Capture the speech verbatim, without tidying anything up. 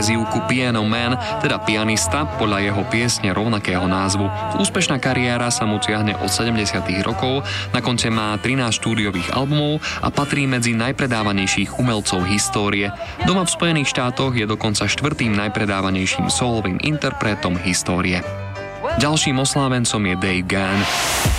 zývku Piano Man, teda pianista, podľa jeho piesne rovnakého názvu. Úspešná kariéra sa mu tiahne od sedemdesiatych rokov, na konte má trinásť štúdiových albumov a patrí medzi najpredávanejších umelcov histórie. Doma v Spojených štátoch je dokonca štvrtým najpredávanejším solovým interpretom histórie. Ďalším oslávencom je Dave Gahan.